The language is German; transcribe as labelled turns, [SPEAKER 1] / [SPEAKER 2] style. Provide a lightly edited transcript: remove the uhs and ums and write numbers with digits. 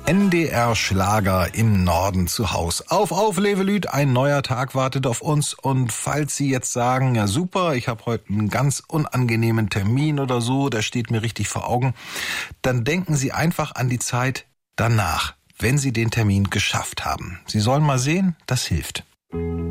[SPEAKER 1] NDR Schlager im Norden zu Haus. Auf, Levelüt, ein neuer Tag wartet auf uns. Und falls Sie jetzt sagen, ja super, ich habe heute einen ganz unangenehmen Termin oder so, der steht mir richtig vor Augen, dann denken Sie einfach an die Zeit danach, wenn Sie den Termin geschafft haben. Sie sollen mal sehen, das hilft.